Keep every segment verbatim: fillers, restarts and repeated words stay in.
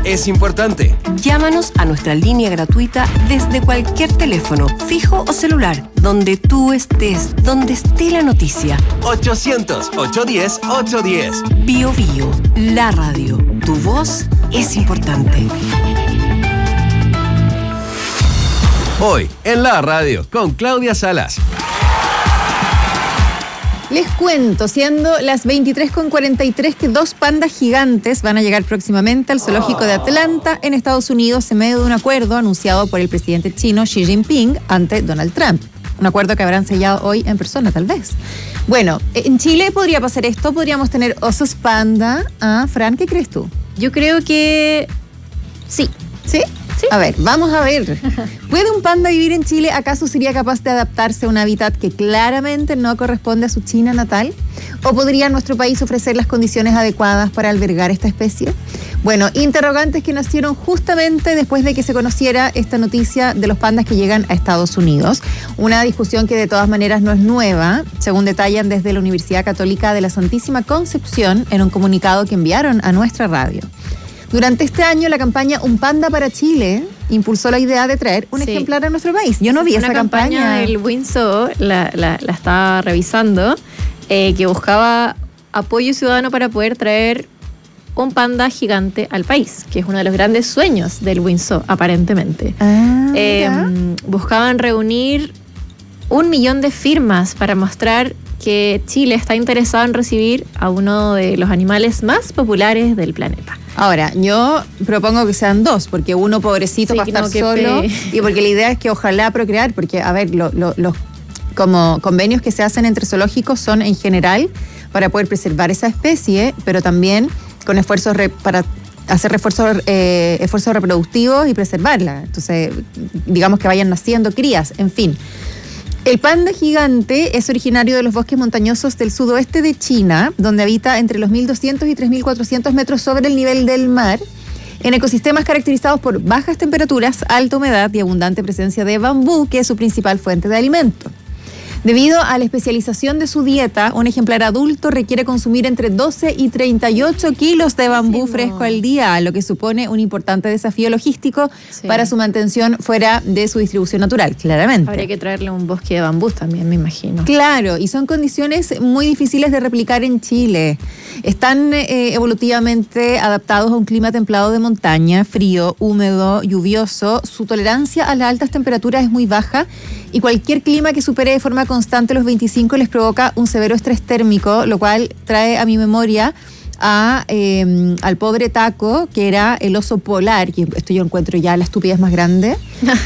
es importante. Llámanos a nuestra línea gratuita desde cualquier teléfono, fijo o celular, donde tú estés, donde esté la noticia. ochocientos, ochocientos diez, ochocientos diez. Bio Bio, la radio. Tu voz es importante. Hoy, en la radio, con Claudia Salas. Les cuento, siendo las veintitrés con cuarenta y tres, que dos pandas gigantes van a llegar próximamente al zoológico de Atlanta, en Estados Unidos, en medio de un acuerdo anunciado por el presidente chino Xi Jinping ante Donald Trump. Un acuerdo que habrán sellado hoy en persona, tal vez. Bueno, en Chile podría pasar esto, podríamos tener osos panda. Ah, Fran, ¿qué crees tú? Yo creo que sí. ¿Sí? Sí. A ver, vamos a ver. ¿Puede un panda vivir en Chile? ¿Acaso sería capaz de adaptarse a un hábitat que claramente no corresponde a su China natal? ¿O podría nuestro país ofrecer las condiciones adecuadas para albergar esta especie? Bueno, interrogantes que nacieron justamente después de que se conociera esta noticia de los pandas que llegan a Estados Unidos. Una discusión que de todas maneras no es nueva, según detallan desde la Universidad Católica de la Santísima Concepción en un comunicado que enviaron a nuestra radio. Durante este año, la campaña Un Panda para Chile impulsó la idea de traer un sí. ejemplar a nuestro país. Yo no vi Una esa campaña. campaña del Winso, la, la, la estaba revisando, eh, que buscaba apoyo ciudadano para poder traer un panda gigante al país, que es uno de los grandes sueños del Winso, aparentemente. Ah, eh, buscaban reunir un millón de firmas para mostrar que Chile está interesado en recibir a uno de los animales más populares del planeta. Ahora, yo propongo que sean dos, porque uno pobrecito sí, va a estar no, solo, pe... y porque la idea es que ojalá procrear, porque, a ver, lo, lo, los como convenios que se hacen entre zoológicos son en general para poder preservar esa especie, pero también con esfuerzos re, para hacer refuerzos, eh, esfuerzos reproductivos y preservarla. Entonces, digamos que vayan naciendo crías, en fin. El panda gigante es originario de los bosques montañosos del sudoeste de China, donde habita entre los mil doscientos y tres mil cuatrocientos metros sobre el nivel del mar, en ecosistemas caracterizados por bajas temperaturas, alta humedad y abundante presencia de bambú, que es su principal fuente de alimento. Debido a la especialización de su dieta, un ejemplar adulto requiere consumir entre doce y treinta y ocho kilos de bambú sí, no. fresco al día, lo que supone un importante desafío logístico sí. para su mantención fuera de su distribución natural, claramente. Habría que traerle un bosque de bambú también, me imagino. Claro, y son condiciones muy difíciles de replicar en Chile. Están eh, evolutivamente adaptados a un clima templado de montaña, frío, húmedo, lluvioso. Su tolerancia a las altas temperaturas es muy baja y cualquier clima que supere de forma constante los veinticinco les provoca un severo estrés térmico, lo cual trae a mi memoria a, eh, al pobre Taco, que era el oso polar, que esto yo encuentro ya la estupidez más grande,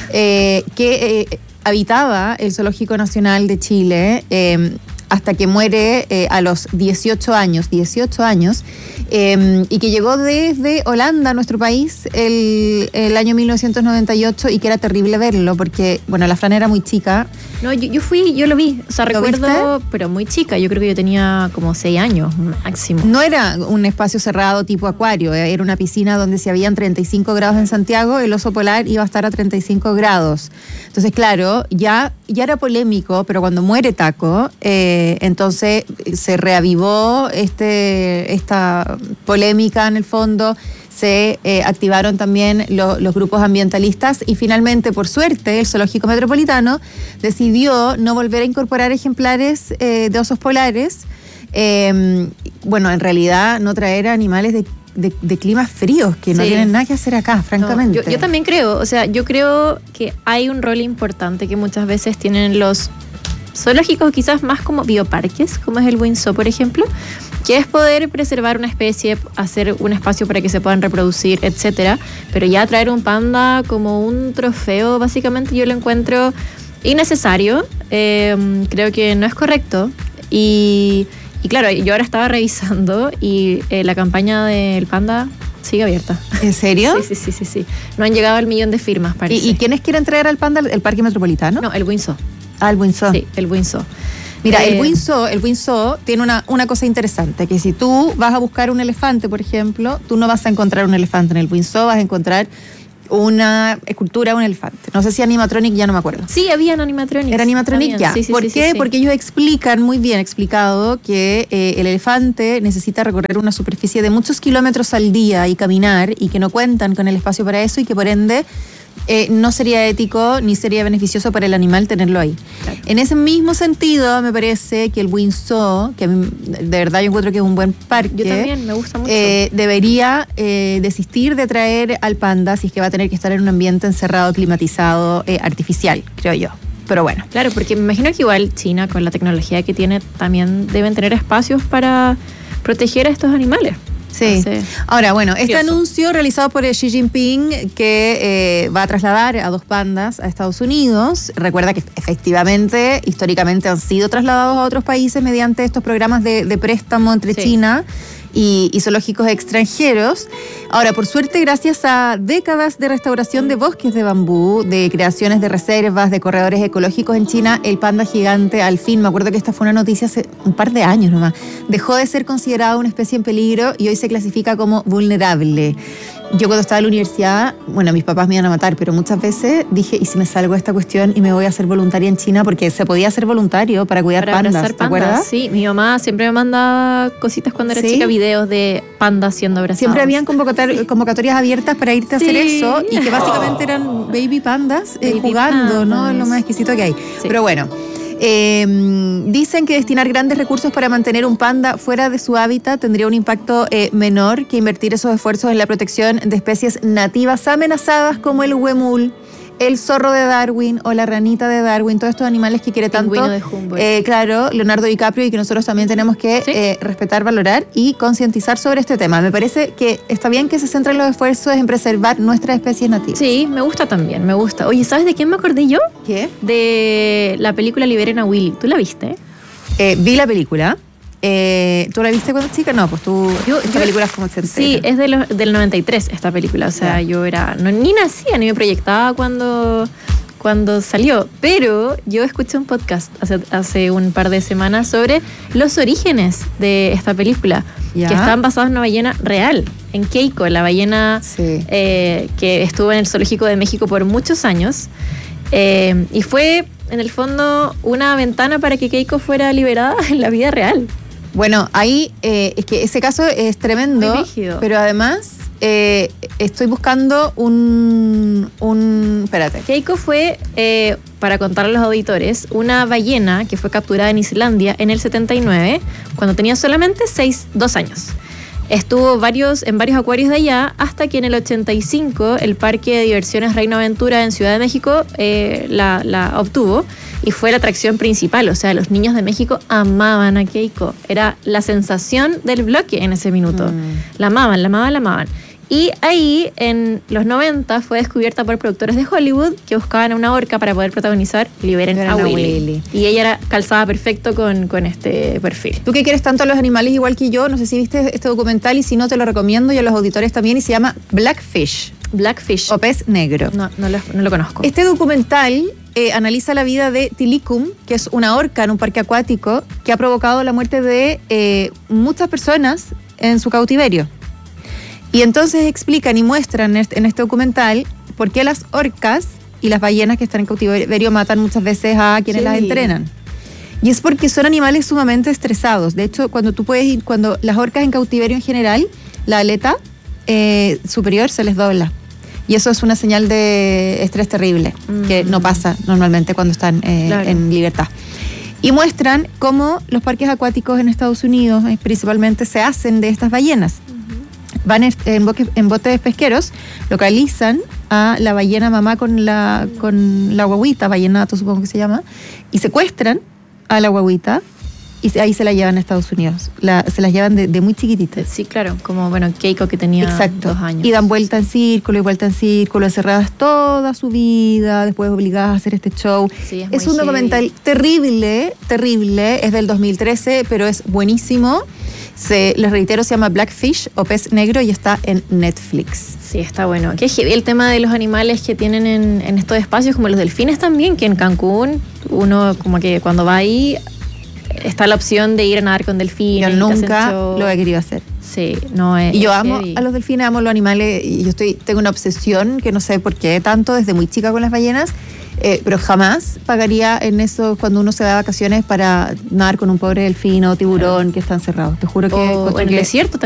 eh, que eh, habitaba el Zoológico Nacional de Chile eh, hasta que muere eh, a los dieciocho años, dieciocho años, eh, y que llegó desde Holanda a nuestro país el, el año mil novecientos noventa y ocho, y que era terrible verlo porque, bueno, la Fran era muy chica. No, yo, yo fui, yo lo vi, o sea, recuerdo, pero muy chica, yo creo que yo tenía como seis años máximo. No era un espacio cerrado tipo acuario, era una piscina donde si habían treinta y cinco grados en Santiago, el oso polar iba a estar a treinta y cinco grados. Entonces, claro, ya, ya era polémico, pero cuando muere Taco, eh, entonces se reavivó este, esta polémica en el fondo. Se eh, activaron también lo, los grupos ambientalistas y finalmente, por suerte, el Zoológico Metropolitano decidió no volver a incorporar ejemplares eh, de osos polares. Eh, bueno, en realidad no traer animales de, de, de climas fríos, que no sí. tienen nada que hacer acá, francamente. No, yo, yo también creo, o sea, yo creo que hay un rol importante que muchas veces tienen los zoológicos, quizás más como bioparques, como es el Winso, por ejemplo, que es poder preservar una especie, hacer un espacio para que se puedan reproducir, etcétera. Pero ya traer un panda como un trofeo, básicamente, yo lo encuentro innecesario. Eh, creo que no es correcto. Y, y claro, yo ahora estaba revisando y eh, la campaña del panda sigue abierta. ¿En serio? Sí, sí, sí, sí, sí. No han llegado al millón de firmas, parece. ¿Y, y quiénes quieren traer al panda al Parque Metropolitano? No, el Winso. Ah, el Winso. Sí, el Winso. Mira, eh, el Winso, el Winso tiene una, una cosa interesante, que si tú vas a buscar un elefante, por ejemplo, tú no vas a encontrar un elefante en el Winso, vas a encontrar una escultura de un elefante. No sé si animatronic, ya no me acuerdo. Sí, habían animatronics. ¿Era animatronic? Habían. Ya. Sí, sí, ¿Por sí, qué? sí, sí. Porque ellos explican, muy bien explicado, que eh, el elefante necesita recorrer una superficie de muchos kilómetros al día y caminar, y que no cuentan con el espacio para eso, y que por ende eh, no sería ético ni sería beneficioso para el animal tenerlo ahí. Claro. En ese mismo sentido, me parece que el Windsor, que a mí, de verdad yo encuentro que es un buen parque, Yo también, me gusta mucho. eh, debería eh, desistir de traer al panda si es que va a tener que estar en un ambiente encerrado, climatizado, eh, artificial, creo yo. Pero bueno. Claro, porque me imagino que igual China, con la tecnología que tiene, también deben tener espacios para proteger a estos animales. Sí. Entonces, Ahora, bueno, este curioso. anuncio realizado por Xi Jinping, que eh, va a trasladar a dos pandas a Estados Unidos. Recuerda que efectivamente, históricamente han sido trasladados a otros países mediante estos programas de, de préstamo entre Sí. China y, y zoológicos extranjeros. Ahora, por suerte, gracias a décadas de restauración de bosques de bambú, de creaciones de reservas, de corredores ecológicos en China, el panda gigante, al fin, me acuerdo que esta fue una noticia hace un par de años nomás, dejó de ser considerado una especie en peligro y hoy se clasifica como vulnerable. Yo cuando estaba en la universidad, bueno, mis papás me iban a matar, pero muchas veces dije, ¿y si me salgo de esta cuestión y me voy a hacer voluntaria en China? Porque se podía hacer voluntario para cuidar para pandas, abrazar ¿te pandas. acuerdas? Sí, mi mamá siempre me mandaba cositas cuando era ¿Sí? chica, videos de pandas siendo abrazados. Siempre habían convocator- convocatorias abiertas para irte a hacer Sí. eso, y que básicamente eran baby pandas eh, Baby jugando, ¿no? pandas. Es lo más exquisito que hay. Sí. Pero bueno, eh, dicen que destinar grandes recursos para mantener un panda fuera de su hábitat tendría un impacto eh, menor que invertir esos esfuerzos en la protección de especies nativas amenazadas como el huemul, el zorro de Darwin o la ranita de Darwin, todos estos animales que quiere tanto, Pingüino de Humboldt. eh, claro, Leonardo DiCaprio, y que nosotros también tenemos que Sí. eh, respetar, valorar y concientizar sobre este tema. Me parece que está bien que se centren los esfuerzos en preservar nuestras especies nativas. Sí, me gusta también, me gusta. Oye, ¿sabes de quién me acordé yo? ¿Qué? De la película Liberen a Willy. ¿Tú la viste? Eh, vi la película. Eh, ¿Tú la viste cuando chica? No, pues tú. Yo- esta yo- película es como ochentera. Sí, es de los- del noventa y tres esta película. O sea, Ya. yo era. No, ni nacía, ni me proyectaba cuando, cuando salió. Pero yo escuché un podcast hace, hace un par de semanas sobre los orígenes de esta película, Ya. que están basados en una ballena real, en Keiko, la ballena Sí. eh, que estuvo en el Zoológico de México por muchos años. Eh, y fue, en el fondo, una ventana para que Keiko fuera liberada en la vida real. Bueno, ahí eh, es que ese caso es tremendo, Muy rígido. pero además eh, estoy buscando un, un... Espérate. Keiko fue, eh, para contar a los auditores, una ballena que fue capturada en Islandia en el setenta y nueve, cuando tenía solamente seis, dos años. Estuvo varios, en varios acuarios de allá, hasta que en el ochenta y cinco el Parque de Diversiones Reino Aventura en Ciudad de México eh, la, la obtuvo y fue la atracción principal. O sea, los niños de México amaban a Keiko. Era la sensación del bloque en ese minuto. Mm. La amaban, la amaban, la amaban. Y ahí, en los noventa, fue descubierta por productores de Hollywood que buscaban a una orca para poder protagonizar Liberen Liberen a a Willy. Willy. Y ella era calzada perfecto con, con este perfil. Tú que quieres tanto a los animales igual que yo, no sé si viste este documental, y si no te lo recomiendo, y a los auditores también, y se llama Blackfish, Blackfish. o pez negro. No, no lo, no lo conozco. Este documental eh, analiza la vida de Tilikum, que es una orca en un parque acuático que ha provocado la muerte de eh, muchas personas en su cautiverio. Y entonces explican y muestran en este, en este documental por qué las orcas y las ballenas que están en cautiverio matan muchas veces a quienes Sí. las entrenan. Y es porque son animales sumamente estresados. De hecho, cuando tú puedes ir, cuando las orcas en cautiverio en general, la aleta eh, superior se les dobla. Y eso es una señal de estrés terrible, Mm. que no pasa normalmente cuando están eh, Claro. en libertad. Y muestran cómo los parques acuáticos en Estados Unidos eh, principalmente se hacen de estas ballenas. Van en, en, boque- en botes pesqueros, localizan a la ballena mamá con la, con la guaguita, ballenato supongo que se llama, y secuestran a la guaguita y se- ahí se la llevan a Estados Unidos. La- se las llevan de, de muy chiquititas. Sí, claro, como bueno, Keiko que tenía Exacto. dos años. Y dan vuelta en círculo y vuelta en círculo, encerradas toda su vida, después obligadas a hacer este show. Sí, es es muy un heavy. documental terrible, terrible, es del dos mil trece, pero es buenísimo. Se, les reitero, se llama Blackfish o pez negro y está en Netflix. Sí, está bueno. Qué heavy el tema de los animales que tienen en, en estos espacios, como los delfines también, que en Cancún uno como que cuando va ahí está la opción de ir a nadar con delfines. Yo y te hacen nunca show. lo he querido hacer. Sí, no es. Y yo es amo heavy. a los delfines, amo los animales, y yo estoy tengo una obsesión que no sé por qué tanto desde muy chica con las ballenas, eh, pero jamás pagaría en eso cuando uno se va de vacaciones para nadar con un pobre delfín o tiburón que está encerrado. Te juro que O encuentro en el que- desierto